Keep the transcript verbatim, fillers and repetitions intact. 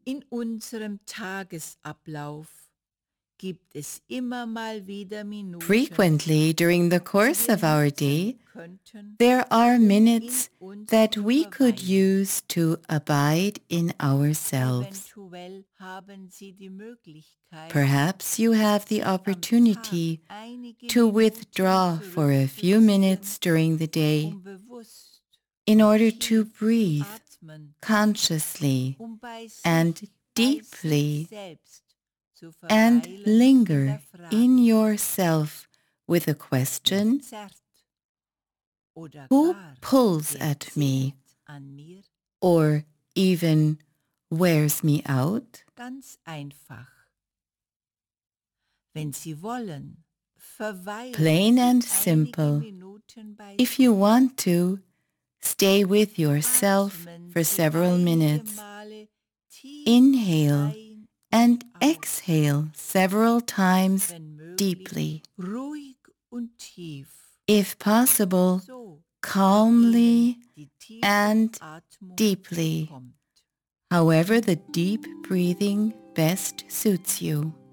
In unserem Tagesablauf gibt es immer mal wieder Minuten, Frequently during the die course wir of our nutzen day, könnten, there are um minutes in uns that zu we could verweilen. use to abide in ourselves. Eventuell haben Sie die Möglichkeit, Perhaps you have the sich am Tag opportunity einige to Minuten withdraw for a few zurückzuziehen, minutes during the day um bewusst in und order to tief zu breathe atmen, consciously um bei sich, and bei sich deeply selbst zu and verweilen in der linger in Frage, yourself with a wer question, zerrt oder who gar pulls wer at me, zehrt an mir? or even wears me out? Ganz einfach. Wenn Sie wollen, verweilen Plain Sie and einige simple. Minuten bei If you sich. want to, stay with yourself Atmen for Sie several einige minutes. Male tief Inhale ein und and aus, exhale several times wenn möglich, deeply. ruhig und tief. If possible, So wie Ihnen calmly die tiefe and Atmung deeply, kommt. however the deep breathing best suits you.